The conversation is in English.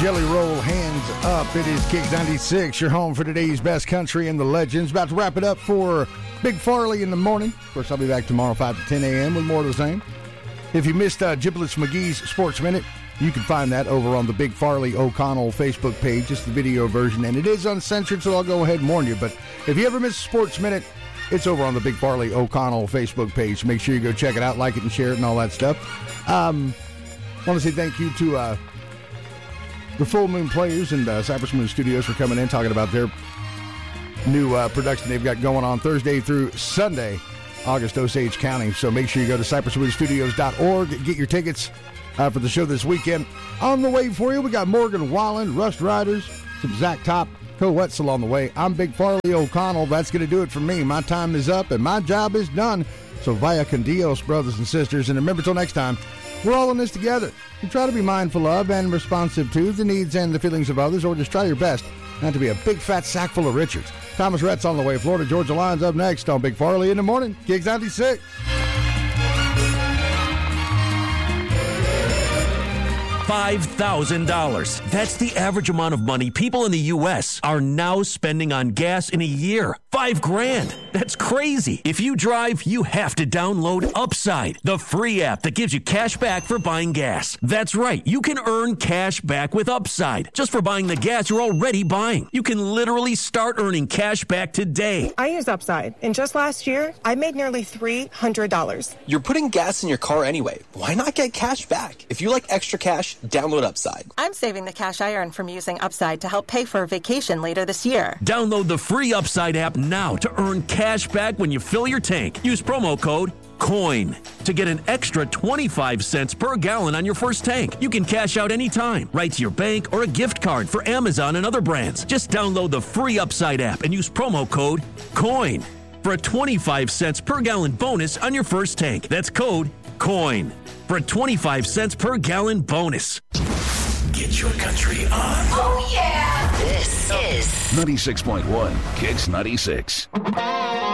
Jelly Roll, hands up. It is Kicks 96, your home for today's best country and the legends. About to wrap it up for Big Farley in the morning. Of course, I'll be back tomorrow 5 to 10 a.m. with more of the same. If you missed Giblets McGee's Sports Minute, you can find that over on the Big Farley O'Connell Facebook page. It's the video version, and it is uncensored, so I'll go ahead and warn you. But if you ever miss Sports Minute, it's over on the Big Farley O'Connell Facebook page. Make sure you go check it out, like it, and share it, and all that stuff. I want to say thank you to the Full Moon Players and Cypress Moon Studios for coming in, talking about their new production they've got going on Thursday through Sunday, August Osage County. So make sure you go to cypressmoonstudios.org, get your tickets for the show this weekend. On the way for you, we got Morgan Wallen, Rust Riders, some Zach Top, Phil Wetzel on the way. I'm Big Farley O'Connell. That's going to do it for me. My time is up and my job is done. So vaya con Dios, brothers and sisters. And remember, till next time, we're all in this together. You try to be mindful of and responsive to the needs and the feelings of others, or just try your best not to be a big fat sack full of Richards. Thomas Rhett's on the way. Florida Georgia Lions up next on Big Farley in the morning. Kicks 96. $5,000. That's the average amount of money people in the U.S. are now spending on gas in a year. $5,000. That's crazy. If you drive, you have to download Upside, the free app that gives you cash back for buying gas. That's right. You can earn cash back with Upside just for buying the gas you're already buying. You can literally start earning cash back today. I use Upside, and just last year, I made nearly $300. You're putting gas in your car anyway. Why not get cash back? If you like extra cash, download Upside. I'm saving the cash I earn from using Upside to help pay for a vacation later this year. Download the free Upside app now to earn cash back when you fill your tank. Use promo code COIN to get an extra 25 cents per gallon on your first tank. You can cash out anytime, right to your bank or a gift card for Amazon and other brands. Just download the free Upside app and use promo code COIN for a 25 cents per gallon bonus on your first tank. That's code COIN for a 25 cents per gallon bonus. Get your country on. Oh, yeah. This is 96.1 Kicks 96.